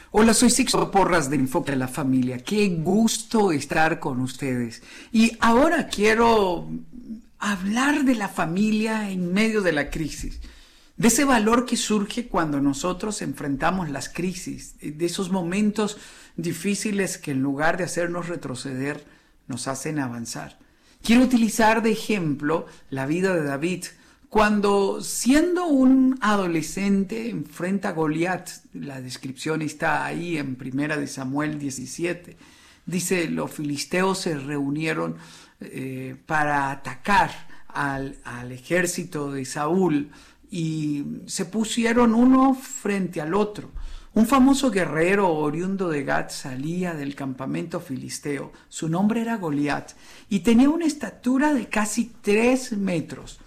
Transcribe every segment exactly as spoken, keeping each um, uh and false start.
Hola, soy Sixto Porras de Enfoque a la Familia. Qué gusto estar con ustedes. Y ahora quiero hablar de la familia en medio de la crisis, de ese valor que surge cuando nosotros enfrentamos las crisis, de esos momentos difíciles que en lugar de hacernos retroceder, nos hacen avanzar. Quiero utilizar de ejemplo la vida de David, cuando siendo un adolescente enfrenta a Goliat. La descripción está ahí en Primera de Samuel diecisiete. Dice, los filisteos se reunieron eh, para atacar al, al ejército de Saúl y se pusieron uno frente al otro. Un famoso guerrero oriundo de Gat salía del campamento filisteo. Su nombre era Goliat y tenía una estatura de casi tres metros.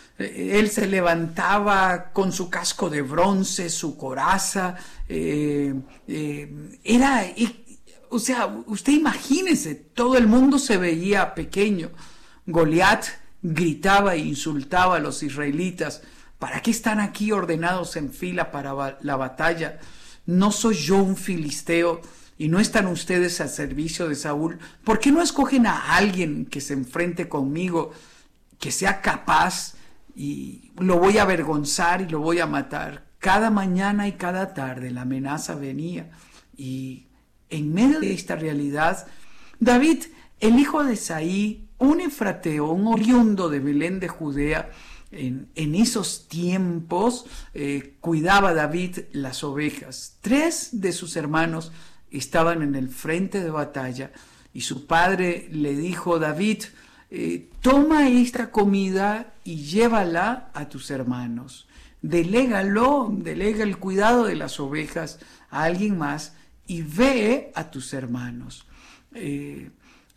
Él se levantaba con su casco de bronce, su coraza, eh, eh, era, eh, o sea, usted imagínese, todo el mundo se veía pequeño. Goliat gritaba e insultaba a los israelitas: ¿para qué están aquí ordenados en fila para la batalla? ¿No soy yo un filisteo y no están ustedes al servicio de Saúl? ¿Por qué no escogen a alguien que se enfrente conmigo, que sea capaz? Y lo voy a avergonzar y lo voy a matar. Cada mañana y cada tarde la amenaza venía. Y en medio de esta realidad, David, el hijo de Isaí, un efrateo, un oriundo de Belén de Judea, en, en esos tiempos eh, cuidaba David las ovejas. Tres de sus hermanos estaban en el frente de batalla y su padre le dijo: David, Eh, toma esta comida y llévala a tus hermanos. Delégalo, delega el cuidado de las ovejas a alguien más y ve a tus hermanos. Eh,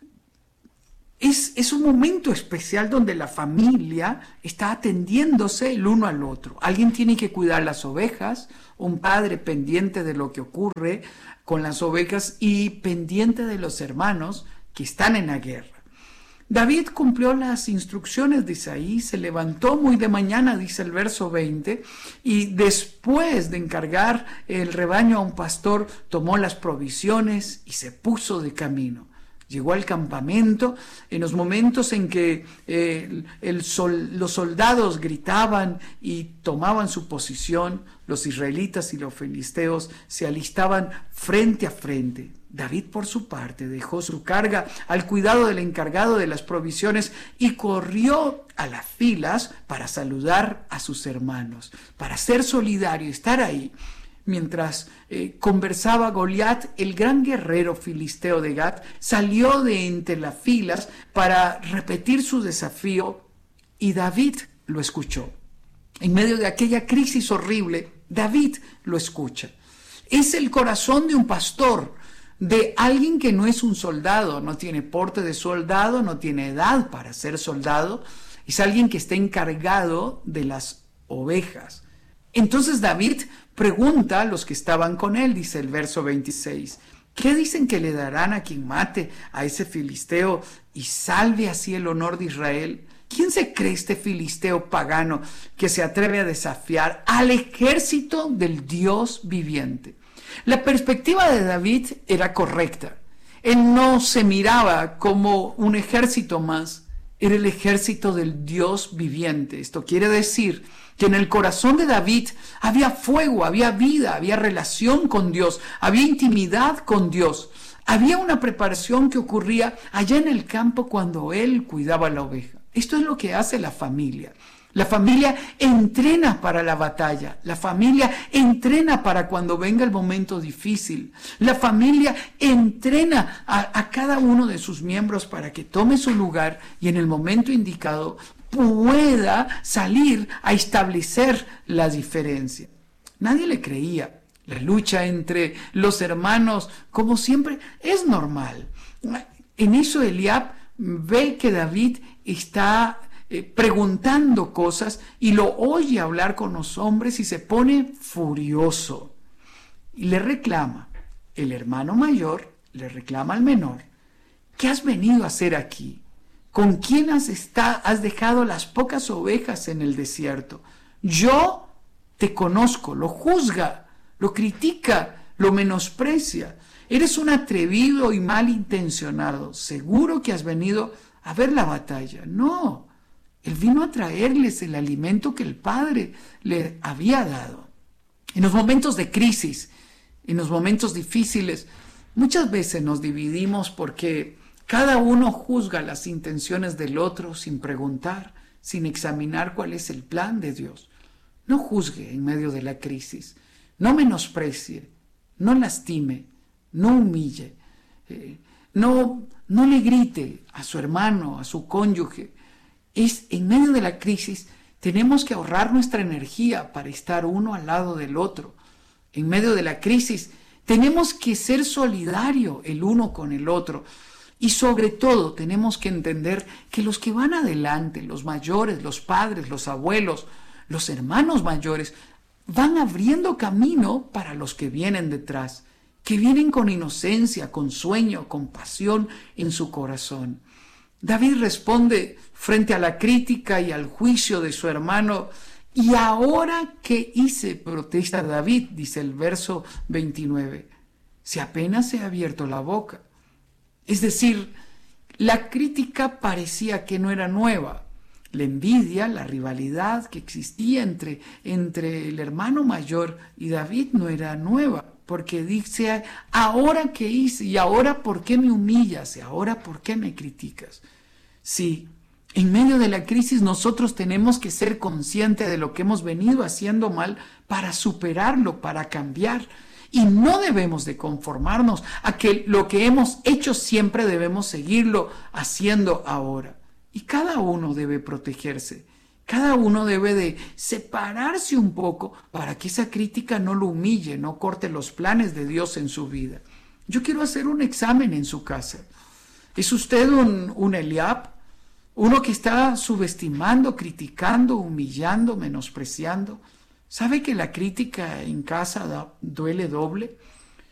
es, es un momento especial donde la familia está atendiéndose el uno al otro. Alguien tiene que cuidar las ovejas, un padre pendiente de lo que ocurre con las ovejas y pendiente de los hermanos que están en la guerra. David cumplió las instrucciones de Isaí, se levantó muy de mañana, dice el verso veinte, y después de encargar el rebaño a un pastor, tomó las provisiones y se puso de camino. Llegó al campamento en los momentos en que eh, el sol, los soldados gritaban y tomaban su posición. Los israelitas y los filisteos se alistaban frente a frente. David, por su parte, dejó su carga al cuidado del encargado de las provisiones y corrió a las filas para saludar a sus hermanos, para ser solidario, estar ahí. Mientras eh, conversaba Goliat, el gran guerrero filisteo de Gat salió de entre las filas para repetir su desafío y David lo escuchó. En medio de aquella crisis horrible, David lo escucha. Es el corazón de un pastor, de alguien que no es un soldado, no tiene porte de soldado, no tiene edad para ser soldado, es alguien que está encargado de las ovejas. Entonces David pregunta a los que estaban con él, dice el verso veintiséis, ¿qué dicen que le darán a quien mate a ese filisteo y salve así el honor de Israel? ¿Quién se cree este filisteo pagano que se atreve a desafiar al ejército del Dios viviente? La perspectiva de David era correcta. Él no se miraba como un ejército más, era el ejército del Dios viviente. Esto quiere decir que en el corazón de David había fuego, había vida, había relación con Dios, había intimidad con Dios. Había una preparación que ocurría allá en el campo cuando él cuidaba la oveja. Esto es lo que hace la familia. La familia entrena para la batalla. La familia entrena para cuando venga el momento difícil. La familia entrena a, a cada uno de sus miembros para que tome su lugar y en el momento indicado pueda salir a establecer la diferencia. Nadie le creía. La lucha entre los hermanos, como siempre, es normal. En eso Eliab ve que David está eh, preguntando cosas y lo oye hablar con los hombres y se pone furioso. Y le reclama, el hermano mayor le reclama al menor, ¿qué has venido a hacer aquí? ¿Con quién has, está, has dejado las pocas ovejas en el desierto? Yo te conozco, lo juzga, lo critica, lo menosprecia. Eres un atrevido y malintencionado. Seguro que has venido a ver la batalla. No, él vino a traerles el alimento que el Padre le había dado. En los momentos de crisis, en los momentos difíciles, muchas veces nos dividimos porque cada uno juzga las intenciones del otro sin preguntar, sin examinar cuál es el plan de Dios. No juzgue en medio de la crisis, no menosprecie, no lastime, no humille, eh, no, no le grite a su hermano, a su cónyuge. Es en medio de la crisis tenemos que ahorrar nuestra energía para estar uno al lado del otro. En medio de la crisis tenemos que ser solidarios el uno con el otro. Y sobre todo tenemos que entender que los que van adelante, los mayores, los padres, los abuelos, los hermanos mayores, van abriendo camino para los que vienen detrás, que vienen con inocencia, con sueño, con pasión en su corazón. David responde frente a la crítica y al juicio de su hermano. ¿Y ahora qué hice? Protesta David, dice el verso veintinueve. Si apenas he abierto la boca. Es decir, la crítica parecía que no era nueva. La envidia, la rivalidad que existía entre, entre el hermano mayor y David no era nueva. Porque dice, ¿ahora qué hice? ¿Y ahora por qué me humillas? ¿Y ahora por qué me criticas? Sí, en medio de la crisis nosotros tenemos que ser conscientes de lo que hemos venido haciendo mal para superarlo, para cambiar. Y no debemos de conformarnos a que lo que hemos hecho siempre debemos seguirlo haciendo ahora. Y cada uno debe protegerse. Cada uno debe de separarse un poco para que esa crítica no lo humille, no corte los planes de Dios en su vida. Yo quiero hacer un examen en su casa. ¿Es usted un, un Eliab? Uno que está subestimando, criticando, humillando, menospreciando. ¿Sabe que la crítica en casa da, duele doble?